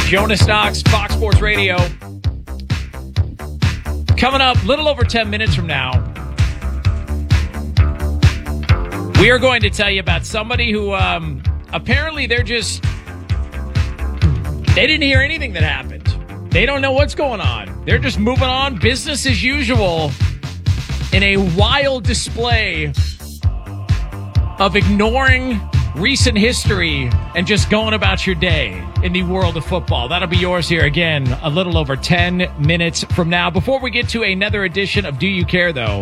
Jonas Knox, Fox Sports Radio. Coming up a little over 10 minutes from now, we are going to tell you about somebody who apparently they didn't hear anything that happened. They don't know what's going on. They're just moving on, business as usual, in a wild display of ignoring recent history and just going about your day in the world of football. That'll be yours here again a little over 10 minutes from now. Before we get to another edition of Do You Care, though,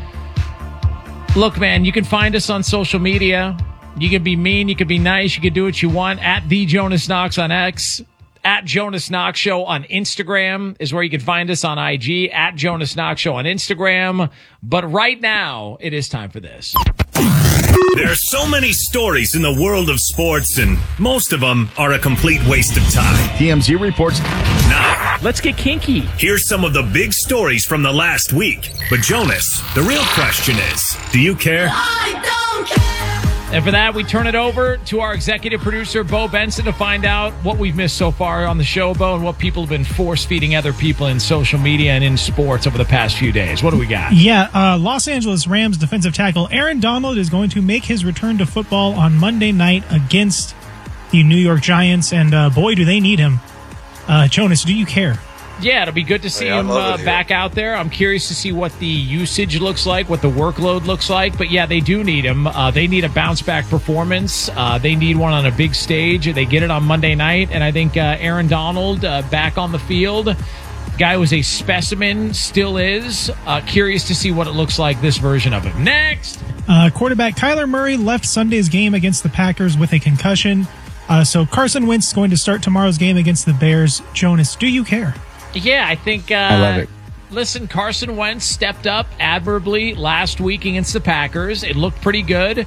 look, man, you can find us on social media. You can be mean, you can be nice, you can do what you want. At The Jonas Knox on X, at Jonas Knox Show on Instagram is where you can find us on IG, at Jonas Knox Show on Instagram. But right now, it is time for this. There are so many stories in the world of sports, and most of them are a complete waste of time. TMZ reports. Now, let's get kinky. Here's some of the big stories from the last week. But Jonas, the real question is, do you care? I don't care. And for that, we turn it over to our executive producer, Bo Benson, to find out what we've missed so far on the show, Bo, and what people have been force-feeding other people in social media and in sports over the past few days. What do we got? Yeah, Los Angeles Rams defensive tackle Aaron Donald is going to make his return to football on Monday night against the New York Giants, and boy, do they need him. Jonas, do you care? Yeah, it'll be good to see him back out there. I'm curious to see what the usage looks like, what the workload looks like. But, yeah, they do need him. They need a bounce-back performance. They need one on a big stage. They get it on Monday night. And I think Aaron Donald back on the field, guy was a specimen, still is. Curious to see what it looks like, this version of him. Next! Quarterback Kyler Murray left Sunday's game against the Packers with a concussion. So Carson Wentz is going to start tomorrow's game against the Bears. Jonas, do you care? Yeah, I think... I love it. Listen, Carson Wentz stepped up admirably last week against the Packers. It looked pretty good.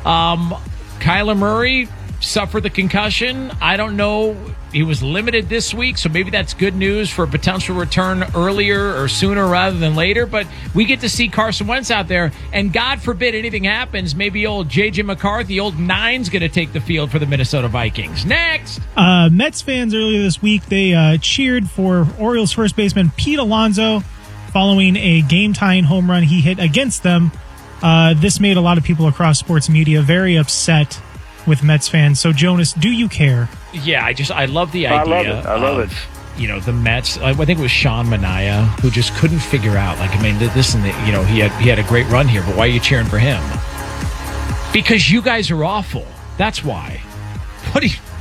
Kyler Murray suffered the concussion. I don't know. He was limited this week, so maybe that's good news for a potential return earlier or sooner rather than later. But we get to see Carson Wentz out there, and God forbid anything happens, maybe old J.J. McCarthy, old Nine's going to take the field for the Minnesota Vikings. Next! Mets fans earlier this week, they cheered for Orioles first baseman Pete Alonso following a game-tying home run he hit against them. This made a lot of people across sports media very upset with Mets fans. So, Jonas, do you care? Yeah, I love the idea. I love it. You know, the Mets. I think it was Sean Manaea who just couldn't figure out. Like, I mean, listen, you know, he had a great run here, but why are you cheering for him? Because you guys are awful. That's why. What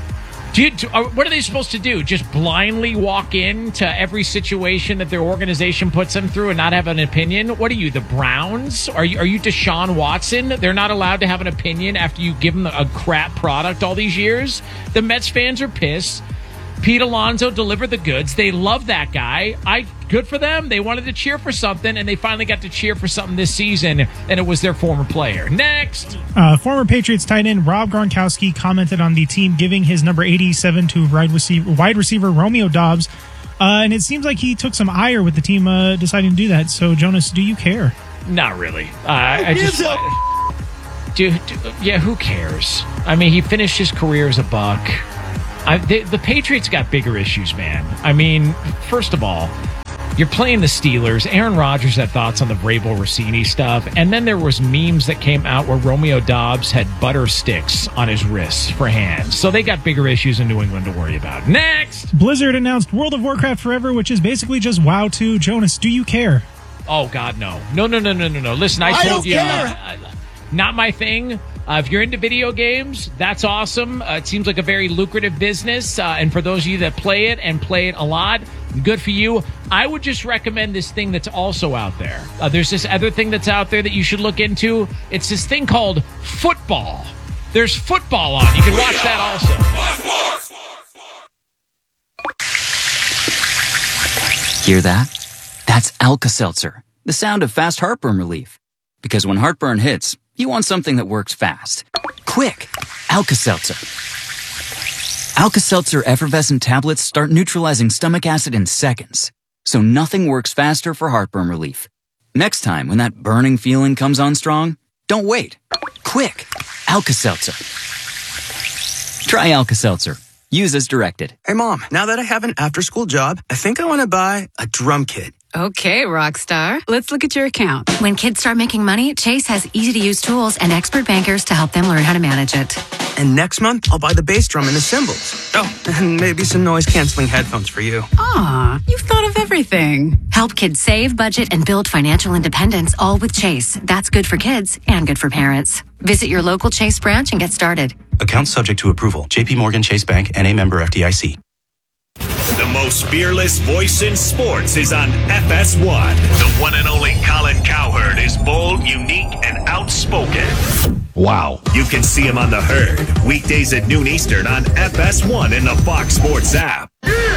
are they supposed to do? Just blindly walk into every situation that their organization puts them through and not have an opinion? What are you, the Browns? Are you Deshaun Watson? They're not allowed to have an opinion after you give them a crap product all these years? The Mets fans are pissed. Pete Alonso delivered the goods. They love that guy. Good for them. They wanted to cheer for something, and they finally got to cheer for something this season, and it was their former player. Next! Former Patriots tight end Rob Gronkowski commented on the team giving his number 87 to wide receiver Romeo Doubs, and it seems like he took some ire with the team deciding to do that. So, Jonas, do you care? Not really. Yeah, who cares? I mean, he finished his career as a Buck. The Patriots got bigger issues, man. I mean, first of all, you're playing the Steelers. Aaron Rodgers had thoughts on the Vrabel Rossini stuff. And then there was memes that came out where Romeo Doubs had butter sticks on his wrists for hands. So they got bigger issues in New England to worry about. Next! Blizzard announced World of Warcraft Forever, which is basically just WoW 2. Jonas, do you care? Oh, God, no. No. Listen, I told you. Not my thing. If you're into video games, that's awesome. It seems like a very lucrative business. And for those of you that play it and play it a lot, good for you. I would just recommend this thing that's also out there. There's this other thing that's out there that you should look into. It's this thing called football. There's football on. You can watch that also. Hear that? That's Alka-Seltzer, the sound of fast heartburn relief. Because when heartburn hits, you want something that works fast. Quick! Alka-Seltzer. Alka-Seltzer effervescent tablets start neutralizing stomach acid in seconds. So nothing works faster for heartburn relief. Next time when that burning feeling comes on strong, don't wait. Quick! Alka-Seltzer. Try Alka-Seltzer. Use as directed. Hey, Mom, now that I have an after-school job, I think I want to buy a drum kit. Okay, Rockstar. Let's look at your account. When kids start making money, Chase has easy-to-use tools and expert bankers to help them learn how to manage it. And next month, I'll buy the bass drum and the cymbals. Oh, and maybe some noise-canceling headphones for you. Aw, you've thought of everything. Help kids save, budget, and build financial independence, all with Chase. That's good for kids and good for parents. Visit your local Chase branch and get started. Account subject to approval. JP Morgan Chase Bank, N.A. member FDIC. The most fearless voice in sports is on FS1. The one and only Colin Cowherd is bold, unique, and outspoken. Wow. You can see him on The Herd, weekdays at noon Eastern on FS1 and the Fox Sports app.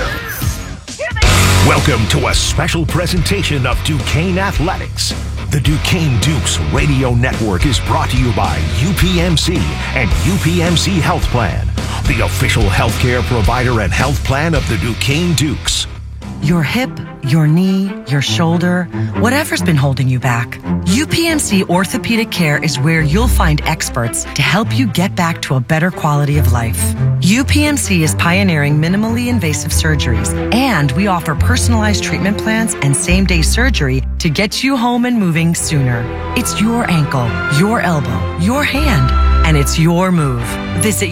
Welcome to a special presentation of Duquesne Athletics. The Duquesne Dukes Radio Network is brought to you by UPMC and UPMC Health Plan, the official healthcare provider and health plan of the Duquesne Dukes. Your hip, your knee, your shoulder, whatever's been holding you back. UPMC Orthopedic Care is where you'll find experts to help you get back to a better quality of life. UPMC is pioneering minimally invasive surgeries, and we offer personalized treatment plans and same-day surgery to get you home and moving sooner. It's your ankle, your elbow, your hand, and it's your move. Visit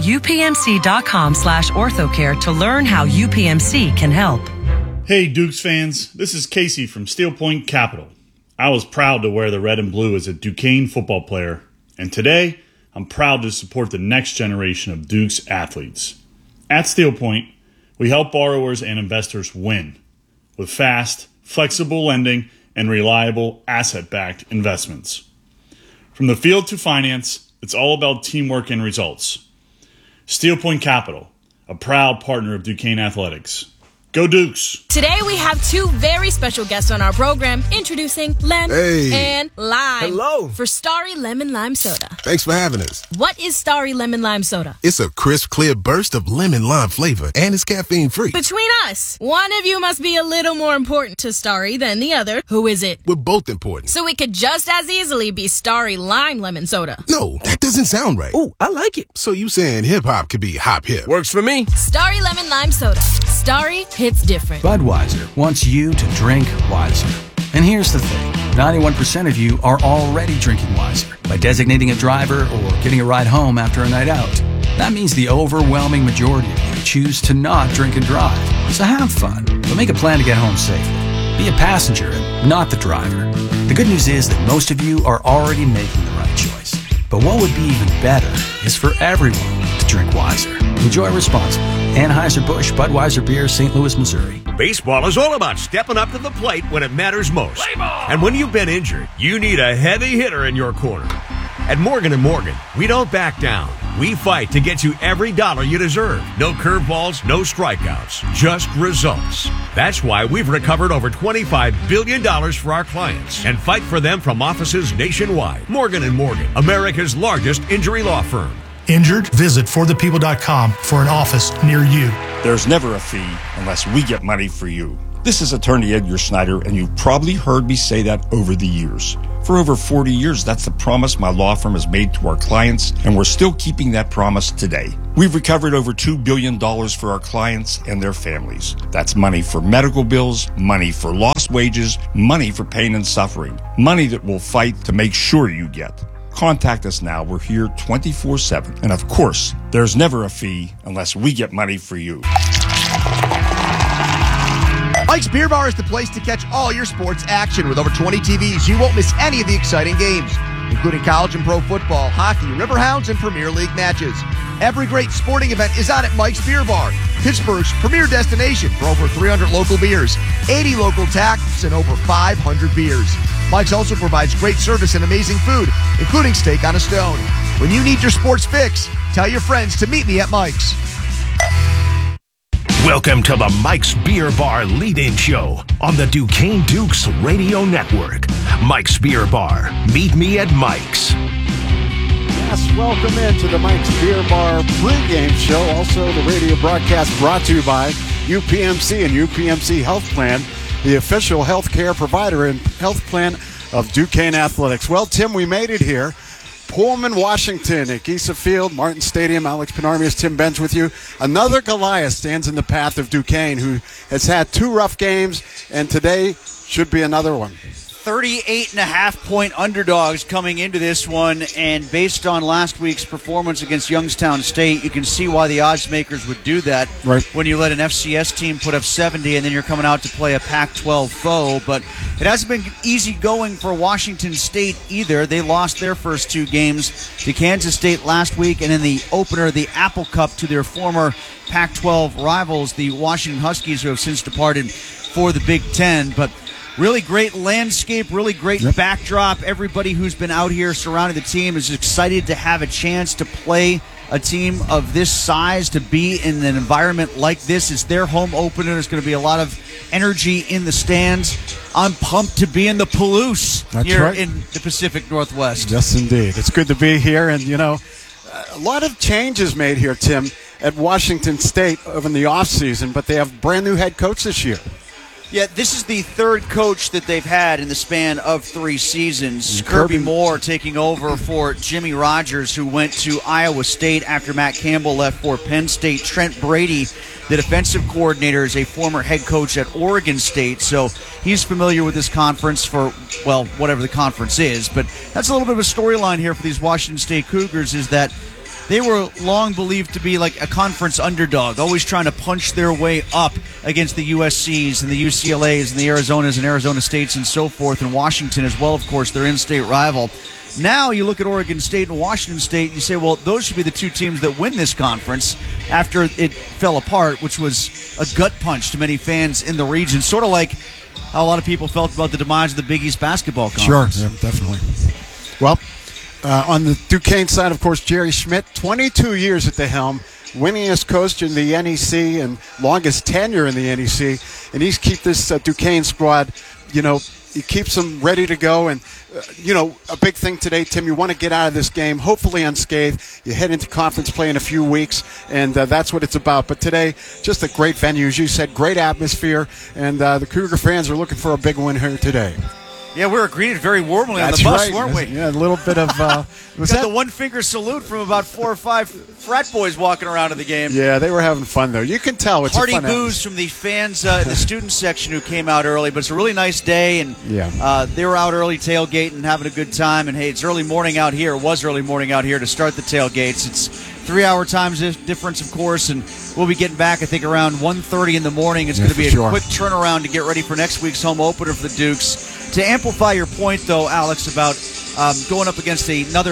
upmc.com/orthocare to learn how UPMC can help. Hey Dukes fans, this is Casey from Steel Point Capital. I was proud to wear the red and blue as a Duquesne football player, and today I'm proud to support the next generation of Dukes athletes. At Steel Point, we help borrowers and investors win with fast, flexible lending and reliable asset-backed investments. From the field to finance, it's all about teamwork and results. Steel Point Capital, a proud partner of Duquesne Athletics. Go Dukes! Today we have two very special guests on our program, introducing Lem and Lime. Hello. For Starry Lemon Lime Soda. Thanks for having us. What is Starry Lemon Lime Soda? It's a crisp, clear burst of lemon lime flavor, and it's caffeine-free. Between us, one of you must be a little more important to Starry than the other. Who is it? We're both important. So it could just as easily be Starry Lime Lemon Soda. No, that doesn't sound right. Oh, I like it. So you saying hip-hop could be hop-hip? Works for me. Starry Lemon Lime Soda. Starry hits different. Budweiser wants you to drink wiser. And here's the thing. 91% of you are already drinking wiser by designating a driver or getting a ride home after a night out. That means the overwhelming majority of you choose to not drink and drive. So have fun, but make a plan to get home safely. Be a passenger and not the driver. The good news is that most of you are already making the right choice. But what would be even better is for everyone to drink wiser. Enjoy responsibly. Anheuser-Busch Budweiser Beer, St. Louis, Missouri. Baseball is all about stepping up to the plate when it matters most. And when you've been injured, you need a heavy hitter in your corner. At Morgan & Morgan, we don't back down. We fight to get you every dollar you deserve. No curveballs, no strikeouts, just results. That's why we've recovered over $25 billion for our clients and fight for them from offices nationwide. Morgan & Morgan, America's largest injury law firm. Injured? Visit forthepeople.com for an office near you. There's never a fee unless we get money for you. This is attorney Edgar Snyder, and you've probably heard me say that over the years. For over 40 years, that's the promise my law firm has made to our clients, and we're still keeping that promise today. We've recovered over $2 billion for our clients and their families. That's money for medical bills, money for lost wages, money for pain and suffering, money that we'll fight to make sure you get. Contact us now. We're here 24/7. And of course, there's never a fee unless we get money for you. Mike's Beer Bar is the place to catch all your sports action. With over 20 TVs, you won't miss any of the exciting games, including college and pro football, hockey, Riverhounds, and Premier League matches. Every great sporting event is on at Mike's Beer Bar, Pittsburgh's premier destination for over 300 local beers, 80 local taps, and over 500 beers. Mike's also provides great service and amazing food, including steak on a stone. When you need your sports fix, tell your friends to meet me at Mike's. Welcome to the Mike's Beer Bar lead-in show on the Duquesne Dukes Radio Network. Mike's Beer Bar. Meet me at Mike's. Yes, welcome into the Mike's Beer Bar pregame show. Also, the radio broadcast brought to you by UPMC and UPMC Health Plan, the official health care provider and health plan of Duquesne Athletics. Well, Tim, we made it here. Pullman, Washington, at Giesa Field, Martin Stadium. Alex Penarmius, Tim Benz with you. Another Goliath stands in the path of Duquesne, who has had 2 rough games, and today should be another one. 38.5-point underdogs coming into this one, and based on last week's performance against Youngstown State, you can see why the odds makers would do that. Right. When you let an FCS team put up 70 and then you're coming out to play a Pac-12 foe. But it hasn't been easy going for Washington State either. They lost their first 2 games to Kansas State last week, and in the opener, the Apple Cup, to their former Pac-12 rivals, the Washington Huskies, who have since departed for the Big Ten. But really great landscape, really great backdrop. Everybody who's been out here surrounding the team is excited to have a chance to play a team of this size, to be in an environment like this. It's their home opener. There's going to be a lot of energy in the stands. I'm pumped to be in the Palouse here in the Pacific Northwest. Yes, indeed. It's good to be here. And, you know, a lot of changes made here, Tim, at Washington State over in the offseason, but they have a brand new head coach this year. Yeah, this is the third coach that they've had in the span of 3 seasons. Kirby Moore taking over for Jimmy Rogers, who went to Iowa State after Matt Campbell left for Penn State. Trent Brady, the defensive coordinator, is a former head coach at Oregon State, so he's familiar with this conference for, well, whatever the conference is. But that's a little bit of a storyline here for these Washington State Cougars, is that they were long believed to be like a conference underdog, always trying to punch their way up against the USCs and the UCLAs and the Arizonas and Arizona States and so forth, and Washington as well, of course, their in-state rival. Now you look at Oregon State and Washington State, you say, well, those should be the 2 teams that win this conference after it fell apart, which was a gut punch to many fans in the region, sort of like how a lot of people felt about the demise of the Big East basketball conference. Sure, yeah, definitely. Well, on the Duquesne side, of course, Jerry Schmidt, 22 years at the helm, winningest coach in the NEC and longest tenure in the NEC, and he's keep this Duquesne squad, you know, he keeps them ready to go. And, you know, a big thing today, Tim, you want to get out of this game, hopefully unscathed. You head into conference play in a few weeks, and that's what it's about. But today, just a great venue. As you said, great atmosphere, and the Cougar fans are looking for a big win here today. Yeah, we were greeted very warmly on the bus, weren't we? Yeah, a little bit of... was that the one-finger salute from about 4 or 5 frat boys walking around in the game. Yeah, they were having fun, though. You can tell. It's Hearty a fun boos from the fans in the student section who came out early, but it's a really nice day, and they were out early tailgating, having a good time, and hey, it's early morning out here. It was early morning out here to start the tailgates. It's 3-hour time difference, of course, and we'll be getting back, I think, around 1:30 in the morning. It's going to be a quick turnaround to get ready for next week's home opener for the Dukes. To amplify your point, though, Alex, about going up against another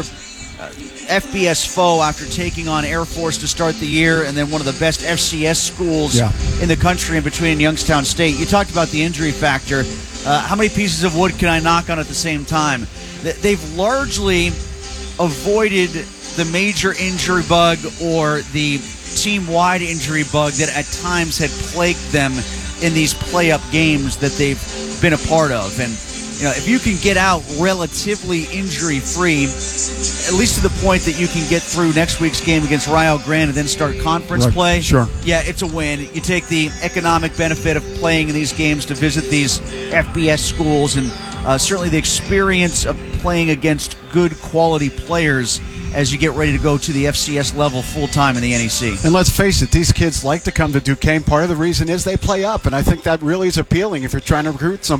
FBS foe after taking on Air Force to start the year, and then one of the best FCS schools in the country in between Youngstown State. You talked about the injury factor. How many pieces of wood can I knock on at the same time? They've largely avoided the major injury bug or the team-wide injury bug that at times had plagued them in these play-up games that they've been a part of. And you know, if you can get out relatively injury-free, at least to the point that you can get through next week's game against Rio Grande and then start conference play, yeah, it's a win. You take the economic benefit of playing in these games to visit these FBS schools, and certainly the experience of playing against good quality players as you get ready to go to the FCS level full-time in the NEC. And let's face it, these kids like to come to Duquesne. Part of the reason is they play up, and I think that really is appealing if you're trying to recruit some